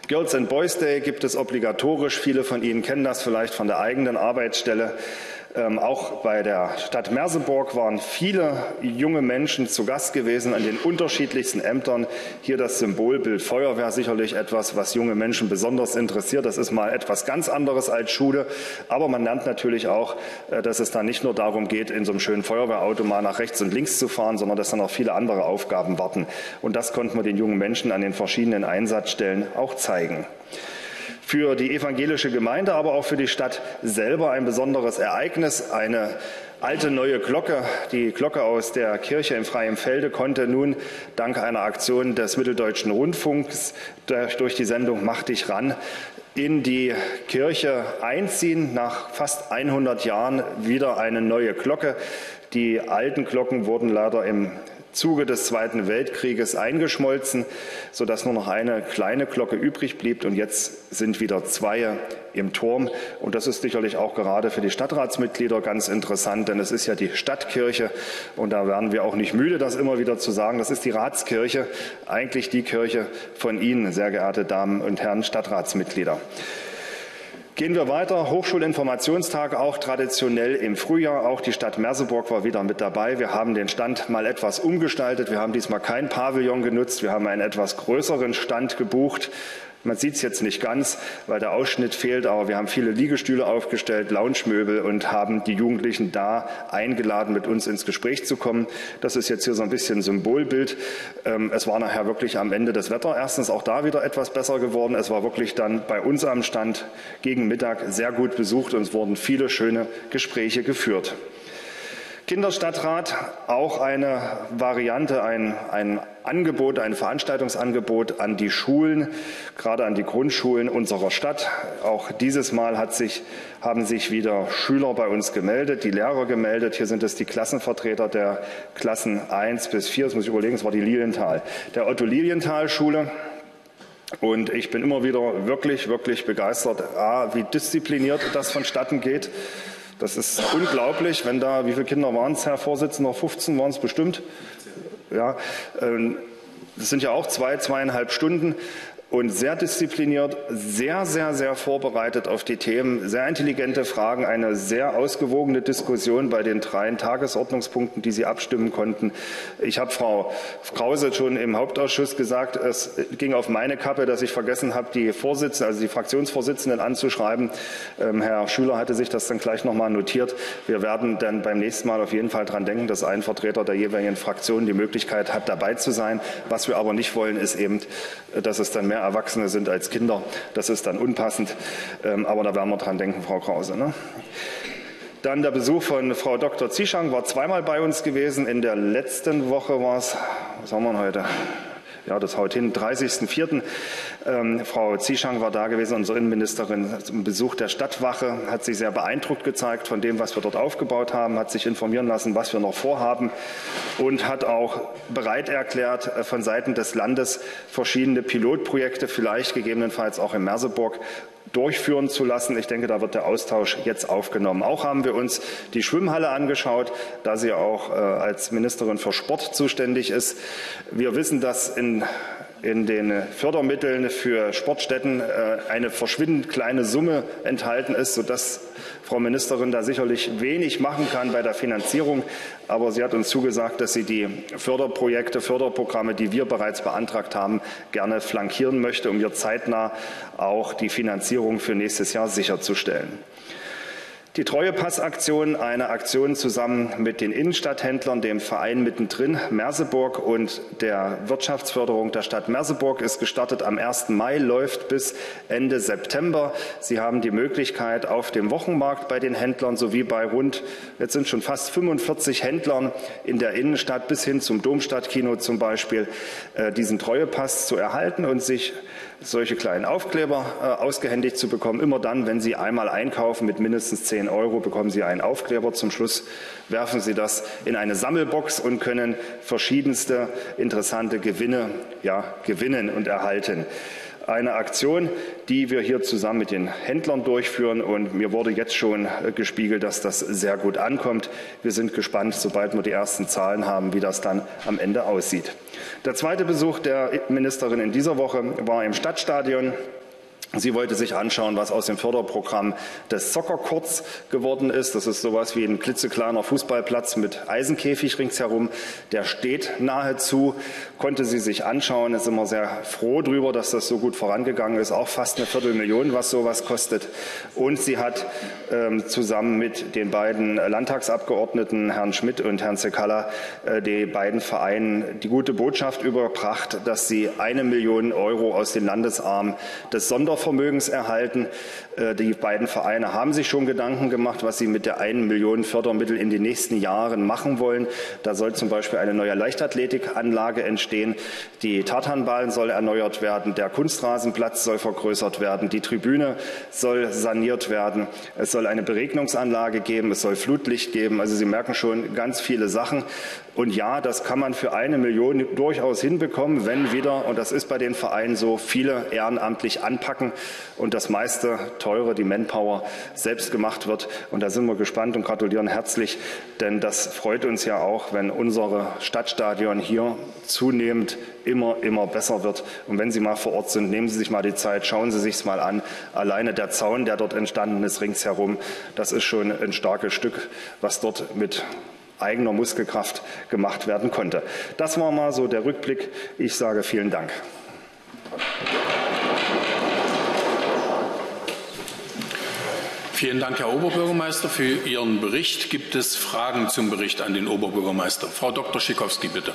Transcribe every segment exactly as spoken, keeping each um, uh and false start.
Girls and Boys Day gibt es obligatorisch. Viele von Ihnen kennen das vielleicht von der eigenen Arbeitsstelle. Ähm, auch bei der Stadt Merseburg waren viele junge Menschen zu Gast gewesen an den unterschiedlichsten Ämtern. Hier das Symbolbild Feuerwehr, sicherlich etwas, was junge Menschen besonders interessiert. Das ist mal etwas ganz anderes als Schule. Aber man lernt natürlich auch, äh, dass es da nicht nur darum geht, in so einem schönen Feuerwehrauto mal nach rechts und links zu fahren, sondern dass dann auch viele andere Aufgaben warten. Und das konnten wir den jungen Menschen an den verschiedenen Einsatzstellen auch zeigen. Für die evangelische Gemeinde, aber auch für die Stadt selber ein besonderes Ereignis. Eine alte neue Glocke, die Glocke aus der Kirche in Freiem-Felde, konnte nun dank einer Aktion des Mitteldeutschen Rundfunks durch die Sendung Mach dich ran in die Kirche einziehen. Nach fast hundert Jahren wieder eine neue Glocke. Die alten Glocken wurden leider im Zuge des Zweiten Weltkrieges eingeschmolzen, sodass nur noch eine kleine Glocke übrig blieb. Und jetzt sind wieder zwei im Turm. Und das ist sicherlich auch gerade für die Stadtratsmitglieder ganz interessant, denn es ist ja die Stadtkirche. Und da werden wir auch nicht müde, das immer wieder zu sagen. Das ist die Ratskirche, eigentlich die Kirche von Ihnen, sehr geehrte Damen und Herren Stadtratsmitglieder. Gehen wir weiter. Hochschulinformationstag, auch traditionell im Frühjahr. Auch die Stadt Merseburg war wieder mit dabei. Wir haben den Stand mal etwas umgestaltet. Wir haben diesmal kein Pavillon genutzt. Wir haben einen etwas größeren Stand gebucht. Man sieht es jetzt nicht ganz, weil der Ausschnitt fehlt, aber wir haben viele Liegestühle aufgestellt, Loungemöbel und haben die Jugendlichen da eingeladen, mit uns ins Gespräch zu kommen. Das ist jetzt hier so ein bisschen Symbolbild. Es war nachher wirklich am Ende das Wetter erstens auch da wieder etwas besser geworden. Es war wirklich dann bei uns am Stand gegen Mittag sehr gut besucht und es wurden viele schöne Gespräche geführt. Kinderstadtrat, auch eine Variante, ein, ein Angebot, ein Veranstaltungsangebot an die Schulen, gerade an die Grundschulen unserer Stadt. Auch dieses Mal hat sich, haben sich wieder Schüler bei uns gemeldet, die Lehrer gemeldet. Hier sind es die Klassenvertreter der Klassen eins bis vier, das muss ich überlegen, es war die Lilienthal, der Otto-Lilienthal-Schule. Und ich bin immer wieder wirklich, wirklich begeistert, A, wie diszipliniert das vonstatten geht. Das ist unglaublich, wenn da, wie viele Kinder waren es, Herr Vorsitzender, fünfzehn waren es bestimmt. Ja, das sind ja auch zwei, zweieinhalb Stunden und sehr diszipliniert, sehr, sehr, sehr vorbereitet auf die Themen, sehr intelligente Fragen, eine sehr ausgewogene Diskussion bei den drei Tagesordnungspunkten, die Sie abstimmen konnten. Ich habe Frau Krause schon im Hauptausschuss gesagt, es ging auf meine Kappe, dass ich vergessen habe, die Vorsitzenden, also die Fraktionsvorsitzenden anzuschreiben. Ähm, Herr Schüler hatte sich das dann gleich noch mal notiert. Wir werden dann beim nächsten Mal auf jeden Fall dran denken, dass ein Vertreter der jeweiligen Fraktion die Möglichkeit hat, dabei zu sein. Was wir aber nicht wollen, ist eben, dass es dann mehr Erwachsene sind als Kinder. Das ist dann unpassend. Aber da werden wir dran denken, Frau Krause. Ne? Dann der Besuch von Frau Doktor Zieschang war zweimal bei uns gewesen. In der letzten Woche war es, was haben wir heute? Ja, das haut hin, dreißigsten vierten Ähm, Frau Zieschang war da gewesen, unsere Innenministerin, zum Besuch der Stadtwache, hat sich sehr beeindruckt gezeigt von dem, was wir dort aufgebaut haben, hat sich informieren lassen, was wir noch vorhaben und hat auch bereit erklärt, von Seiten des Landes verschiedene Pilotprojekte, vielleicht gegebenenfalls auch in Merseburg, durchführen zu lassen. Ich denke, da wird der Austausch jetzt aufgenommen. Auch haben wir uns die Schwimmhalle angeschaut, da sie auch äh, als Ministerin für Sport zuständig ist. Wir wissen, dass in in den Fördermitteln für Sportstätten eine verschwindend kleine Summe enthalten ist, sodass Frau Ministerin da sicherlich wenig machen kann bei der Finanzierung. Aber sie hat uns zugesagt, dass sie die Förderprojekte, Förderprogramme, die wir bereits beantragt haben, gerne flankieren möchte, um hier zeitnah auch die Finanzierung für nächstes Jahr sicherzustellen. Die Treuepassaktion, eine Aktion zusammen mit den Innenstadthändlern, dem Verein Mittendrin Merseburg und der Wirtschaftsförderung der Stadt Merseburg, ist gestartet am ersten Mai, läuft bis Ende September. Sie haben die Möglichkeit, auf dem Wochenmarkt bei den Händlern sowie bei rund, jetzt sind schon fast fünfundvierzig Händlern in der Innenstadt bis hin zum Domstadtkino zum Beispiel, diesen Treuepass zu erhalten und sich solche kleinen Aufkleber äh, ausgehändigt zu bekommen. Immer dann, wenn Sie einmal einkaufen mit mindestens zehn Euro, bekommen Sie einen Aufkleber. Zum Schluss werfen Sie das in eine Sammelbox und können verschiedenste interessante Gewinne ja, gewinnen und erhalten. Eine Aktion, die wir hier zusammen mit den Händlern durchführen. Und mir wurde jetzt schon gespiegelt, dass das sehr gut ankommt. Wir sind gespannt, sobald wir die ersten Zahlen haben, wie das dann am Ende aussieht. Der zweite Besuch der Ministerin in dieser Woche war im Stadtstadion. Sie wollte sich anschauen, was aus dem Förderprogramm des Soccer-Courts geworden ist. Das ist sowas wie ein klitzekleiner Fußballplatz mit Eisenkäfig ringsherum. Der steht nahezu, konnte sie sich anschauen. Ist immer sehr froh darüber, dass das so gut vorangegangen ist. Auch fast eine Viertelmillion, was sowas kostet. Und sie hat ähm, zusammen mit den beiden Landtagsabgeordneten, Herrn Schmidt und Herrn Zekalla, äh, die beiden Vereinen die gute Botschaft überbracht, dass sie eine Million Euro aus den Landesarmen des Sondervermögens erhalten. Die beiden Vereine haben sich schon Gedanken gemacht, was sie mit der einen Million Fördermittel in den nächsten Jahren machen wollen. Da soll zum Beispiel eine neue Leichtathletikanlage entstehen. Die Tartanbahn soll erneuert werden. Der Kunstrasenplatz soll vergrößert werden. Die Tribüne soll saniert werden. Es soll eine Beregnungsanlage geben. Es soll Flutlicht geben. Also Sie merken schon ganz viele Sachen. Und ja, das kann man für eine Million durchaus hinbekommen, wenn wieder, und das ist bei den Vereinen so, viele ehrenamtlich anpacken und das meiste teure, die Manpower, selbst gemacht wird. Und da sind wir gespannt und gratulieren herzlich, denn das freut uns ja auch, wenn unsere Stadtstadion hier zunehmend immer, immer besser wird. Und wenn Sie mal vor Ort sind, nehmen Sie sich mal die Zeit, schauen Sie sich es mal an. Alleine der Zaun, der dort entstanden ist, ringsherum, das ist schon ein starkes Stück, was dort mit eigener Muskelkraft gemacht werden konnte. Das war mal so der Rückblick. Ich sage vielen Dank. Vielen Dank, Herr Oberbürgermeister, für Ihren Bericht. Gibt es Fragen zum Bericht an den Oberbürgermeister? Frau Doktor Schikowski, bitte.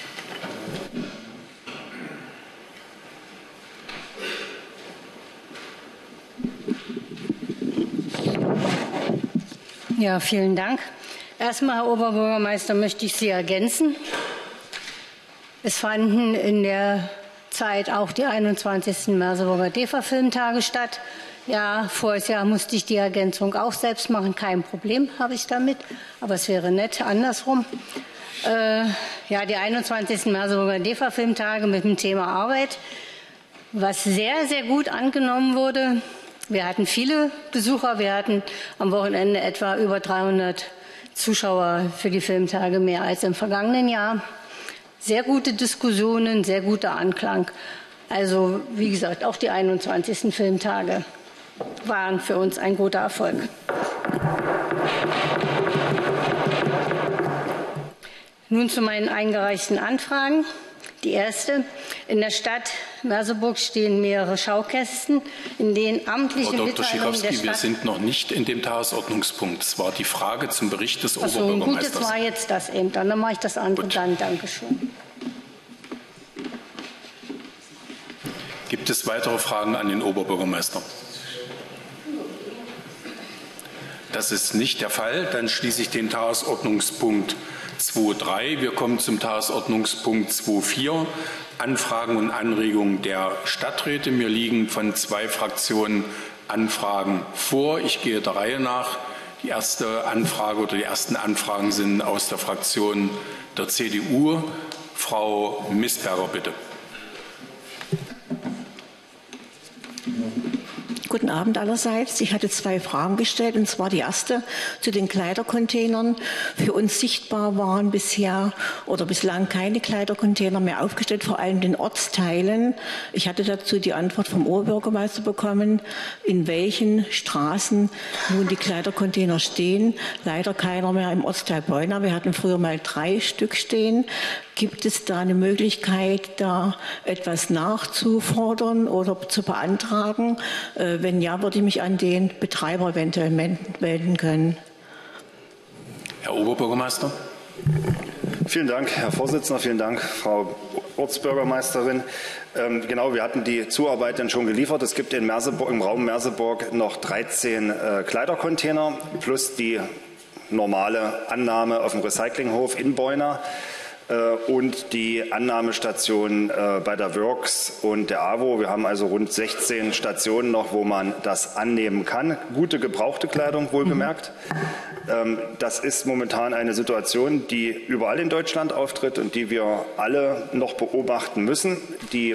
Ja, vielen Dank. Erstmal, Herr Oberbürgermeister, möchte ich Sie ergänzen. Es fanden in der Zeit auch die einundzwanzigsten Merseburger DEFA-Filmtage statt. Ja, voriges Jahr musste ich die Ergänzung auch selbst machen. Kein Problem habe ich damit, aber es wäre nett andersrum. Äh, ja, die einundzwanzigsten Merseburger DEFA-Filmtage mit dem Thema Arbeit, was sehr, sehr gut angenommen wurde. Wir hatten viele Besucher. Wir hatten am Wochenende etwa über dreihundert Zuschauer für die Filmtage, mehr als im vergangenen Jahr. Sehr gute Diskussionen, sehr guter Anklang. Also wie gesagt, auch die einundzwanzigsten Filmtage waren für uns ein guter Erfolg. Nun zu meinen eingereichten Anfragen. Die erste: In der Stadt Merseburg stehen mehrere Schaukästen, in denen amtliche Frau Doktor Mitteilungen der Schikowski, Stadt... wir sind noch nicht in dem Tagesordnungspunkt. Es war die Frage zum Bericht des Ach so, Oberbürgermeisters. Gut, das war jetzt das eben. Dann mache ich das andere Gut. dann. Dankeschön. Gibt es weitere Fragen an den Oberbürgermeister? Das ist nicht der Fall. Dann schließe ich den Tagesordnungspunkt zwei Punkt drei. Wir kommen zum Tagesordnungspunkt zwei Punkt vier. Anfragen und Anregungen der Stadträte. Mir liegen von zwei Fraktionen Anfragen vor. Ich gehe der Reihe nach. Die erste Anfrage oder die ersten Anfragen sind aus der Fraktion der C D U. Frau Missberger, bitte. Guten Abend allerseits. Ich hatte zwei Fragen gestellt, und zwar die erste zu den Kleidercontainern. Für uns sichtbar waren bisher oder bislang keine Kleidercontainer mehr aufgestellt, vor allem in den Ortsteilen. Ich hatte dazu die Antwort vom Oberbürgermeister bekommen, in welchen Straßen nun die Kleidercontainer stehen. Leider keiner mehr im Ortsteil Beuna. Wir hatten früher mal drei Stück stehen. Gibt es da eine Möglichkeit, da etwas nachzufordern oder zu beantragen? Äh, wenn ja, würde ich mich an den Betreiber eventuell melden können. Herr Oberbürgermeister. Vielen Dank, Herr Vorsitzender. Vielen Dank, Frau Ortsbürgermeisterin. Ähm, genau, wir hatten die Zuarbeit dann schon geliefert. Es gibt in Merseburg, im Raum Merseburg noch dreizehn äh, Kleidercontainer plus die normale Annahme auf dem Recyclinghof in Beuna und die Annahmestation bei der Works und der A W O. Wir haben also rund sechzehn Stationen noch, wo man das annehmen kann. Gute gebrauchte Kleidung, wohlgemerkt. Mhm. Das ist momentan eine Situation, die überall in Deutschland auftritt und die wir alle noch beobachten müssen. Die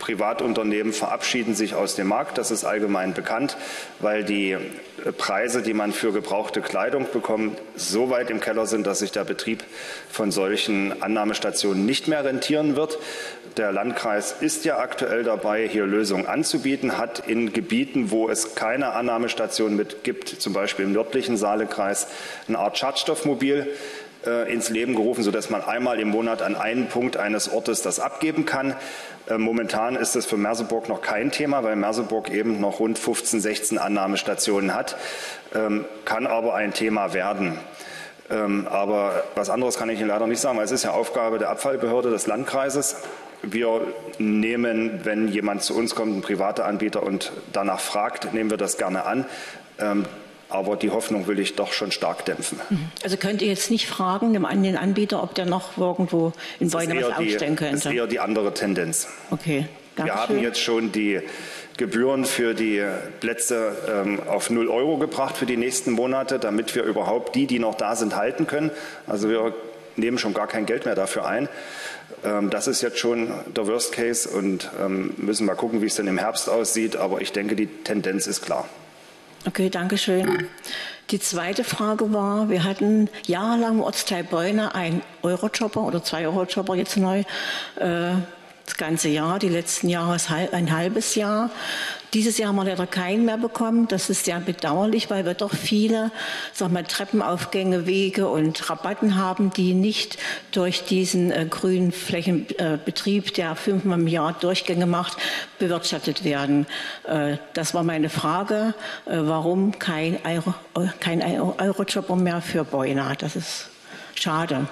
Privatunternehmen verabschieden sich aus dem Markt. Das ist allgemein bekannt, weil die Preise, die man für gebrauchte Kleidung bekommt, so weit im Keller sind, dass sich der Betrieb von solchen Annahmestationen nicht mehr rentieren wird. Der Landkreis ist ja aktuell dabei, hier Lösungen anzubieten, hat in Gebieten, wo es keine Annahmestation mit gibt, zum Beispiel im nördlichen Saalekreis, eine Art Schadstoffmobil äh, ins Leben gerufen, sodass man einmal im Monat an einen Punkt eines Ortes das abgeben kann. Äh, momentan ist das für Merseburg noch kein Thema, weil Merseburg eben noch rund fünfzehn, sechzehn Annahmestationen hat, ähm, kann aber ein Thema werden. Ähm, aber was anderes kann ich Ihnen leider nicht sagen, weil es ist ja Aufgabe der Abfallbehörde des Landkreises. Wir nehmen, wenn jemand zu uns kommt, ein privater Anbieter, und danach fragt, nehmen wir das gerne an. Ähm, aber die Hoffnung will ich doch schon stark dämpfen. Also könnt ihr jetzt nicht fragen an den Anbieter, ob der noch irgendwo in Beune was aufstellen könnte? Das ist eher die andere Tendenz. Okay, danke Wir haben schön. jetzt schon die Gebühren für die Plätze ähm, auf null Euro gebracht für die nächsten Monate, damit wir überhaupt die, die noch da sind, halten können. Also wir nehmen schon gar kein Geld mehr dafür ein. Ähm, das ist jetzt schon der Worst Case und ähm, müssen mal gucken, wie es dann im Herbst aussieht. Aber ich denke, die Tendenz ist klar. Okay, danke schön. Die zweite Frage war, wir hatten jahrelang im Ortsteil Beune einen Eurojobber oder zwei Eurojobber jetzt neu. Äh, das ganze Jahr, die letzten Jahre ein halbes Jahr. Dieses Jahr haben wir leider keinen mehr bekommen. Das ist sehr bedauerlich, weil wir doch viele, sag mal, Treppenaufgänge, Wege und Rabatten haben, die nicht durch diesen äh, grünen Flächenbetrieb, äh, der fünfmal im Jahr Durchgänge macht, bewirtschaftet werden. Äh, das war meine Frage, äh, warum kein, Euro, kein Eurojobber mehr für Beuna. Das ist schade.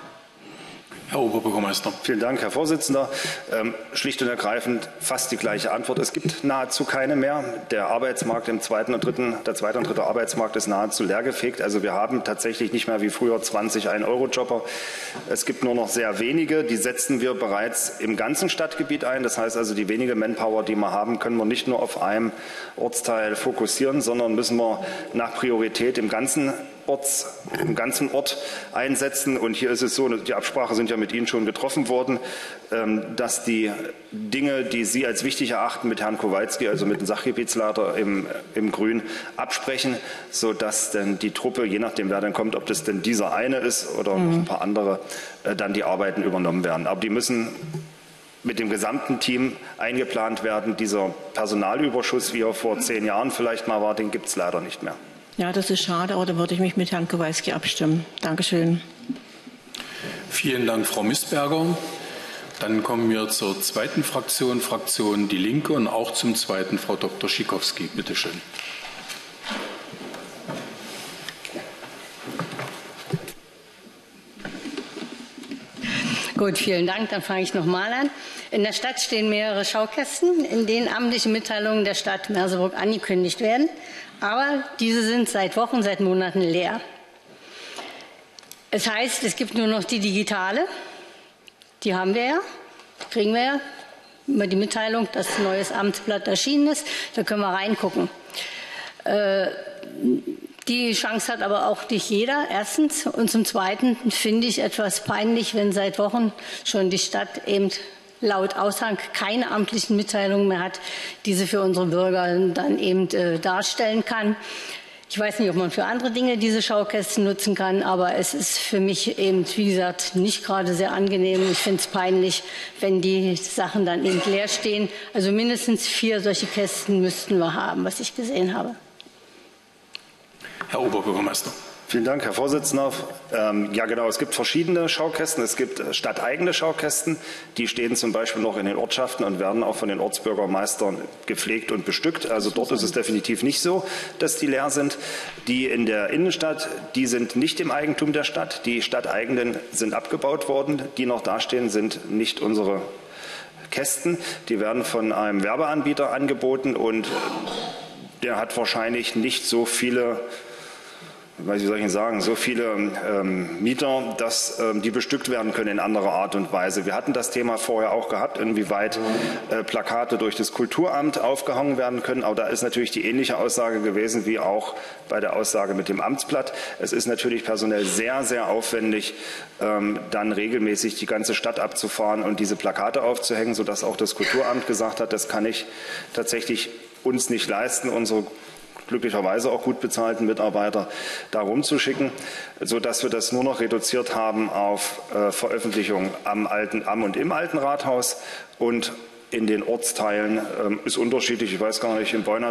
Herr Oberbürgermeister. Vielen Dank, Herr Vorsitzender. Ähm, schlicht und ergreifend fast die gleiche Antwort. Es gibt nahezu keine mehr. Der Arbeitsmarkt im zweiten und dritten, der zweite und dritte Arbeitsmarkt ist nahezu leergefegt. Also wir haben tatsächlich nicht mehr wie früher zwanzig ein-Euro-Jobber. Es gibt nur noch sehr wenige. Die setzen wir bereits im ganzen Stadtgebiet ein. Das heißt also, die wenige Manpower, die wir haben, können wir nicht nur auf einem Ortsteil fokussieren, sondern müssen wir nach Priorität im ganzen Orts, im ganzen Ort einsetzen. Und hier ist es so, die Absprache sind ja mit Ihnen schon getroffen worden, dass die Dinge, die Sie als wichtig erachten, mit Herrn Kowalski, also mit dem Sachgebietsleiter im, im Grün, absprechen, sodass dann die Truppe, je nachdem wer dann kommt, ob das denn dieser eine ist oder noch ein paar andere, dann die Arbeiten übernommen werden. Aber die müssen mit dem gesamten Team eingeplant werden. Dieser Personalüberschuss, wie er vor zehn Jahren vielleicht mal war, den gibt es leider nicht mehr. Ja, das ist schade, aber da würde ich mich mit Herrn Kowalski abstimmen. Dankeschön. Vielen Dank, Frau Missberger. Dann kommen wir zur zweiten Fraktion, Fraktion Die Linke, und auch zum zweiten Frau Doktor Schikowski. Bitte schön. Gut, vielen Dank. Dann fange ich noch mal an. In der Stadt stehen mehrere Schaukästen, in denen amtliche Mitteilungen der Stadt Merseburg angekündigt werden. Aber diese sind seit Wochen, seit Monaten leer. Es heißt, es gibt nur noch die digitale. Die haben wir ja, kriegen wir ja über die Mitteilung, dass ein neues Amtsblatt erschienen ist. Da können wir reingucken. Äh, die Chance hat aber auch nicht jeder, erstens. Und zum Zweiten finde ich etwas peinlich, wenn seit Wochen schon die Stadt eben laut Aushang keine amtlichen Mitteilungen mehr hat, die sie für unsere Bürger dann eben äh, darstellen kann. Ich weiß nicht, ob man für andere Dinge diese Schaukästen nutzen kann, aber es ist für mich eben, wie gesagt, nicht gerade sehr angenehm. Ich finde es peinlich, wenn die Sachen dann eben leer stehen. Also mindestens vier solche Kästen müssten wir haben, was ich gesehen habe. Herr Oberbürgermeister. Vielen Dank, Herr Vorsitzender. Ähm, ja, genau, es gibt verschiedene Schaukästen. Es gibt stadteigene Schaukästen, die stehen zum Beispiel noch in den Ortschaften und werden auch von den Ortsbürgermeistern gepflegt und bestückt. Also dort ist es definitiv nicht so, dass die leer sind. Die in der Innenstadt, die sind nicht im Eigentum der Stadt. Die stadteigenen sind abgebaut worden. Die noch dastehen, sind nicht unsere Kästen. Die werden von einem Werbeanbieter angeboten und der hat wahrscheinlich nicht so viele wie soll ich Ihnen sagen, so viele ähm, Mieter, dass ähm, die bestückt werden können in anderer Art und Weise. Wir hatten das Thema vorher auch gehabt, inwieweit äh, Plakate durch das Kulturamt aufgehangen werden können. Auch da ist natürlich die ähnliche Aussage gewesen wie auch bei der Aussage mit dem Amtsblatt. Es ist natürlich personell sehr, sehr aufwendig, ähm, dann regelmäßig die ganze Stadt abzufahren und diese Plakate aufzuhängen, sodass auch das Kulturamt gesagt hat, das kann ich tatsächlich uns nicht leisten, unsere glücklicherweise auch gut bezahlten Mitarbeiter da rumzuschicken, sodass wir das nur noch reduziert haben auf äh, Veröffentlichung am, alten, am und im alten Rathaus und in den Ortsteilen ähm, ist unterschiedlich. Ich weiß gar nicht, in Beuna